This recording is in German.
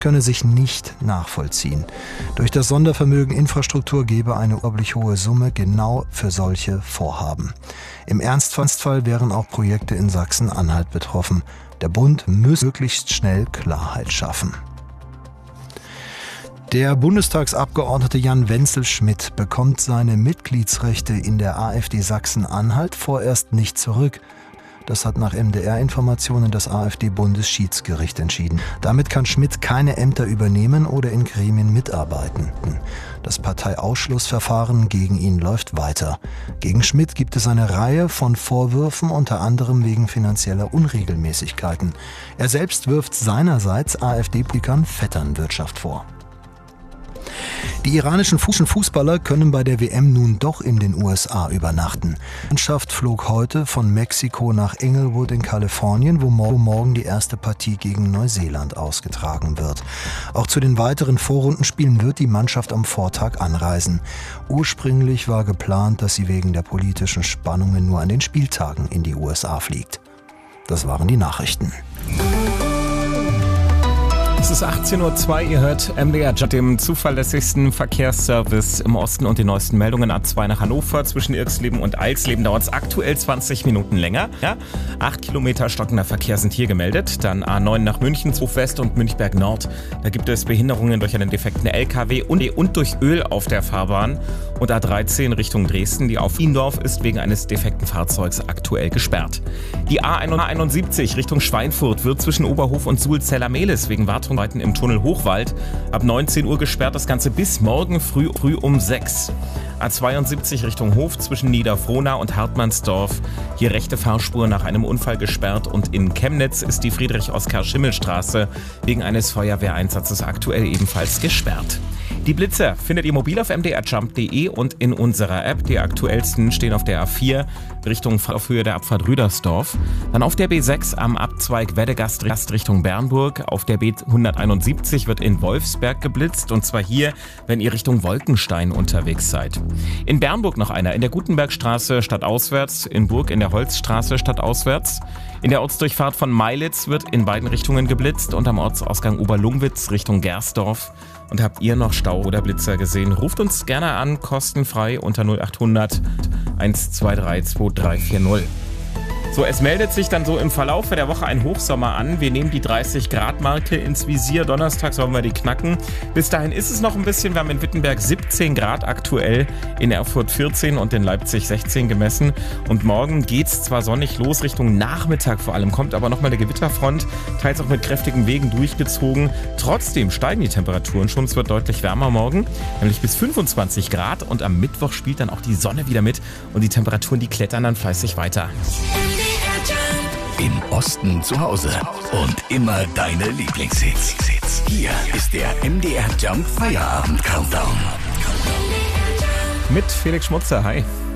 könne sich nicht nachvollziehen. Durch das Sondervermögen Infrastruktur gebe eine unglaublich hohe Summe genau für solche Vorhaben. Im Ernstfall wären auch Projekte in Sachsen-Anhalt betroffen. Der Bund müsse möglichst schnell Klarheit schaffen. Der Bundestagsabgeordnete Jan Wenzel-Schmidt bekommt seine Mitgliedsrechte in der AfD Sachsen-Anhalt vorerst nicht zurück. Das hat nach MDR-Informationen das AfD-Bundesschiedsgericht entschieden. Damit kann Schmidt keine Ämter übernehmen oder in Gremien mitarbeiten. Das Parteiausschlussverfahren gegen ihn läuft weiter. Gegen Schmidt gibt es eine Reihe von Vorwürfen, unter anderem wegen finanzieller Unregelmäßigkeiten. Er selbst wirft seinerseits AfD-Politikern Vetternwirtschaft vor. Die iranischen Fußballer können bei der WM nun doch in den USA übernachten. Die Mannschaft flog heute von Mexiko nach Inglewood in Kalifornien, wo morgen die erste Partie gegen Neuseeland ausgetragen wird. Auch zu den weiteren Vorrundenspielen wird die Mannschaft am Vortag anreisen. Ursprünglich war geplant, dass sie wegen der politischen Spannungen nur an den Spieltagen in die USA fliegt. Das waren die Nachrichten. Es ist 18:02 Uhr, ihr hört MDR Jump, dem zuverlässigsten Verkehrsservice im Osten und die neuesten Meldungen. A2 nach Hannover, zwischen Irxleben und Eilsleben dauert es aktuell 20 Minuten länger. Ja? 8 Kilometer stockender Verkehr sind hier gemeldet. Dann A9 nach München, Zug West und Münchberg Nord. Da gibt es Behinderungen durch einen defekten LKW und durch Öl auf der Fahrbahn. Und A13 Richtung Dresden, die auf Wiendorf ist wegen eines defekten Fahrzeugs aktuell gesperrt. Die A71 Richtung Schweinfurt wird zwischen Oberhof und Suhl-Zellermehlis wegen Wartung im Tunnel Hochwald ab 19 Uhr gesperrt, das Ganze bis morgen früh um 6. A72 Richtung Hof zwischen Niederfrohnau und Hartmannsdorf. Hier rechte Fahrspur nach einem Unfall gesperrt und in Chemnitz ist die Friedrich-Oskar-Schimmel-Straße wegen eines Feuerwehreinsatzes aktuell ebenfalls gesperrt. Die Blitzer findet ihr mobil auf mdrjump.de und in unserer App. Die aktuellsten stehen auf der A4 Richtung auf Höhe der Abfahrt Rüdersdorf. Dann auf der B6 am Abzweig Weddegast Richtung Bernburg. Auf der B171 wird in Wolfsberg geblitzt und zwar hier, wenn ihr Richtung Wolkenstein unterwegs seid. In Bernburg noch einer, in der Gutenbergstraße stadtauswärts, in Burg in der Holzstraße stadtauswärts. In der Ortsdurchfahrt von Meilitz wird in beiden Richtungen geblitzt und am Ortsausgang Oberlungwitz Richtung Gersdorf. Und habt ihr noch Stau oder Blitzer gesehen? Ruft uns gerne an, kostenfrei unter 0800 123 2340. So, es meldet sich dann so im Verlauf der Woche ein Hochsommer an. Wir nehmen die 30-Grad-Marke ins Visier. Donnerstag sollen wir die knacken. Bis dahin ist es noch ein bisschen. Wir haben in Wittenberg 17 Grad aktuell, in Erfurt 14 und in Leipzig 16 gemessen. Und morgen geht's zwar sonnig los, Richtung Nachmittag vor allem, kommt aber nochmal eine Gewitterfront, teils auch mit kräftigen Wegen durchgezogen. Trotzdem steigen die Temperaturen schon. Es wird deutlich wärmer morgen, nämlich bis 25 Grad. Und am Mittwoch spielt dann auch die Sonne wieder mit und die Temperaturen, die klettern dann fleißig weiter. Im Osten zu Hause und immer deine Lieblingshits. Hier ist der MDR Jump Feierabend Countdown. Mit Felix Schmutzer, hi.